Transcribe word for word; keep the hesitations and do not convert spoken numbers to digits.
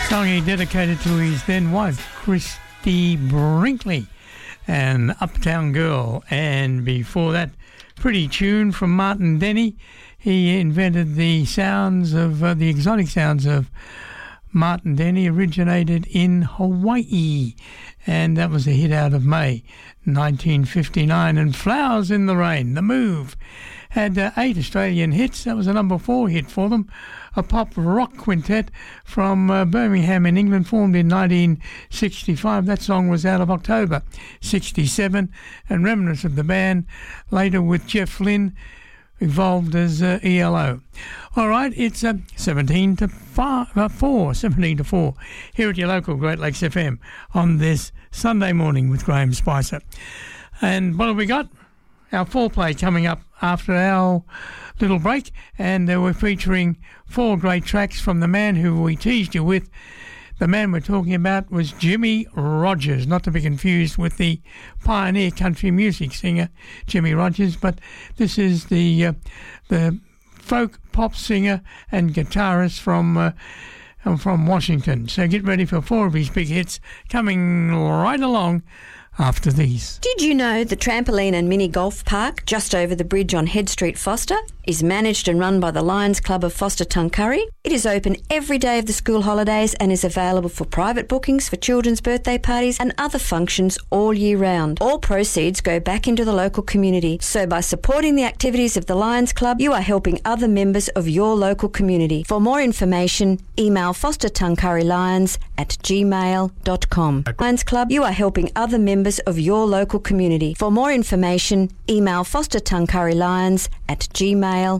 Song he dedicated to his then wife, Christy Brinkley, and Uptown Girl. And before that, pretty tune from Martin Denny. He invented the sounds of, uh, the exotic sounds of Martin Denny, originated in Hawaii. And that was a hit out of May nineteen fifty-nine. And Flowers in the Rain, The Move, had uh, eight Australian hits. That was a number four hit for them. A pop rock quintet from uh, Birmingham in England, formed in nineteen sixty-five. That song was out of October sixty-seven. And remnants of the band, later with Jeff Lynne, evolved as uh, E L O. All right, it's uh, seventeen to five, uh, four, seventeen to four, here at your local Great Lakes F M on this Sunday morning with Graham Spicer. And what have we got? Our foreplay coming up after our little break, and uh, we're featuring four great tracks from the man who we teased you with. The man we're talking about was Jimmie Rodgers, not to be confused with the pioneer country music singer Jimmie Rodgers, but this is the uh, the folk pop singer and guitarist from uh, from Washington. So get ready for four of his big hits coming right along after these. Did you know the trampoline and mini golf park just over the bridge on Head Street, Foster, is managed and run by the Lions Club of Foster Tuncurry? It is open every day of the school holidays and is available for private bookings for children's birthday parties and other functions all year round. All proceeds go back into the local community, so by supporting the activities of the Lions Club, you are helping other members of your local community. For more information, email fostertuncurrylions at gmail dot com. Lions Club, you are helping other members of your local community. For more information, email fostertuncurrylions at gmail